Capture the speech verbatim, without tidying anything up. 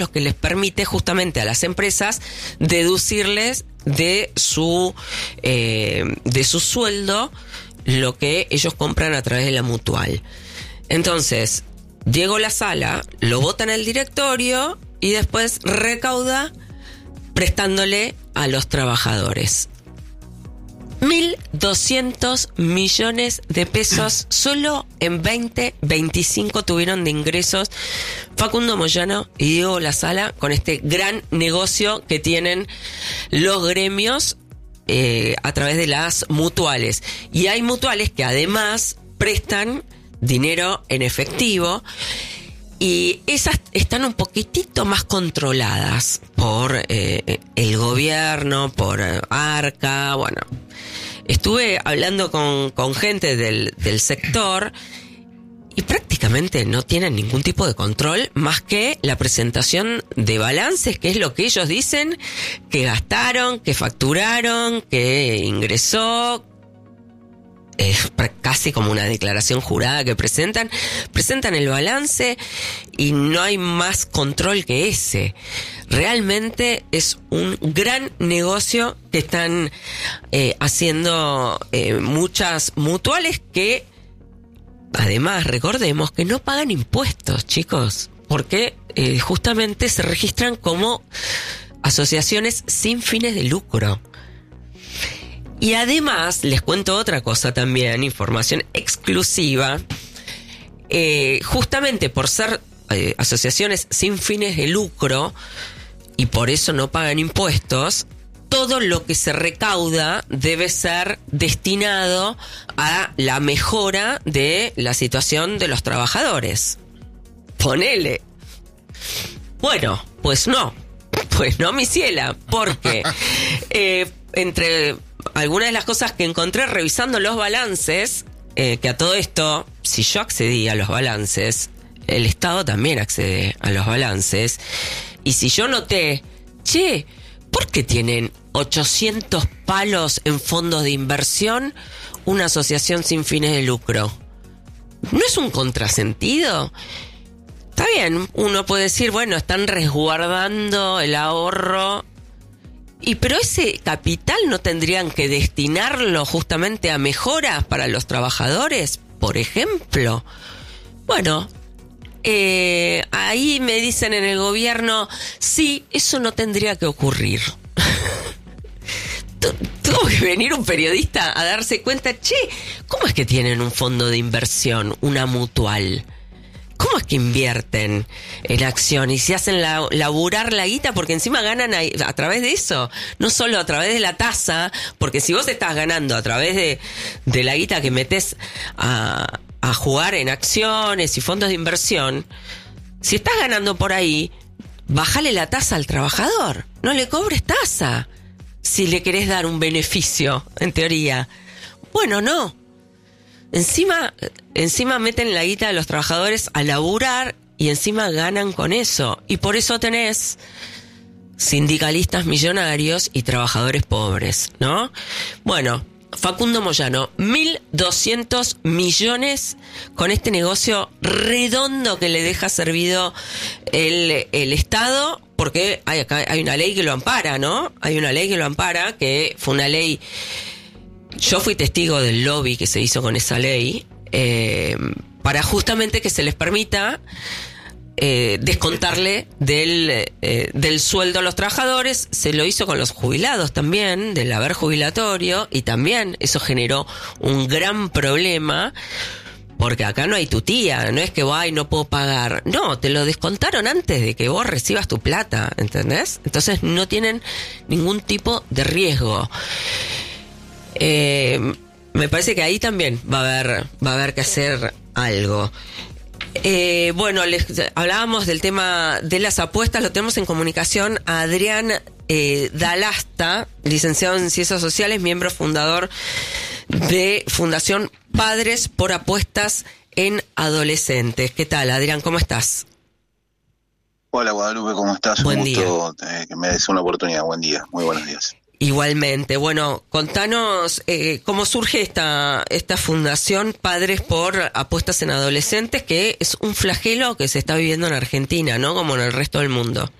lo que les permite justamente a las empresas deducirles de su eh, de su sueldo lo que ellos compran a través de la mutual. Entonces, Diego Lasala lo vota en el directorio y después recauda prestándole a los trabajadores. mil doscientos millones de pesos solo en veinte veinticinco tuvieron de ingresos Facundo Moyano y Diego Lasala con este gran negocio que tienen los gremios eh, a través de las mutuales. Y hay mutuales que además prestan dinero en efectivo y esas están un poquitito más controladas por eh, el gobierno, por eh, Arca, bueno. Estuve hablando con, con gente del, del sector y prácticamente no tienen ningún tipo de control más que la presentación de balances, que es lo que ellos dicen que gastaron, que facturaron, que ingresó. Es casi como una declaración jurada que presentan. Presentan el balance y no hay más control que ese. Realmente es un gran negocio que están eh, haciendo eh, muchas mutuales que, además, recordemos que no pagan impuestos, chicos, porque eh, justamente se registran como asociaciones sin fines de lucro. Y además, les cuento otra cosa también, información exclusiva. Eh, justamente por ser eh, asociaciones sin fines de lucro y por eso no pagan impuestos, todo lo que se recauda debe ser destinado a la mejora de la situación de los trabajadores. Ponele. Bueno, pues no. Pues no, mi ciela, porque eh, entre algunas de las cosas que encontré revisando los balances, eh, que a todo esto, si yo accedí a los balances, el Estado también accede a los balances, y si yo noté, che, ¿por qué tienen ochocientos palos en fondos de inversión una asociación sin fines de lucro? ¿No es un contrasentido? Está bien, uno puede decir, bueno, están resguardando el ahorro, y pero ese capital no tendrían que destinarlo justamente a mejoras para los trabajadores, por ejemplo. Bueno, eh, ahí me dicen en el gobierno, sí, eso no tendría que ocurrir. Tuvo que venir un periodista a darse cuenta, che, ¿cómo es que tienen un fondo de inversión, una mutual? ¿Cómo es que invierten en acción y se hacen la, laburar la guita? Porque encima ganan a, a través de eso, no solo a través de la tasa, porque si vos estás ganando a través de, de la guita que metés a, a jugar en acciones y fondos de inversión, si estás ganando por ahí, bájale la tasa al trabajador, no le cobres tasa si le querés dar un beneficio, en teoría. Bueno, no. Encima, encima meten la guita de los trabajadores a laburar y encima ganan con eso. Y por eso tenés sindicalistas millonarios y trabajadores pobres, ¿no? Bueno, Facundo Moyano, mil doscientos millones con este negocio redondo que le deja servido el, el Estado, porque hay, acá hay una ley que lo ampara, ¿no? Hay una ley que lo ampara, que fue una ley... Yo fui testigo del lobby que se hizo con esa ley, eh, para justamente que se les permita eh, descontarle del, eh, del sueldo a los trabajadores. Se lo hizo con los jubilados también, del haber jubilatorio, y también eso generó un gran problema, porque acá no hay tutía, no es que, ay, no puedo pagar. No, te lo descontaron antes de que vos recibas tu plata, ¿entendés? Entonces no tienen ningún tipo de riesgo. Eh, me parece que ahí también va a haber va a haber que hacer algo. Eh, bueno, les hablábamos del tema de las apuestas, lo tenemos en comunicación a Adrián eh, Dalasta, licenciado en Ciencias Sociales, miembro fundador de Fundación Padres por Apuestas en Adolescentes. ¿Qué tal, Adrián? ¿Cómo estás? Hola, Guadalupe, ¿cómo estás? Buen Un gusto eh, que me des una oportunidad. Buen día, muy buenos días. Igualmente. Bueno, contanos eh, cómo surge esta esta fundación Padres por Apuestas en Adolescentes, que es un flagelo que se está viviendo en Argentina, ¿no? Como en el resto del mundo.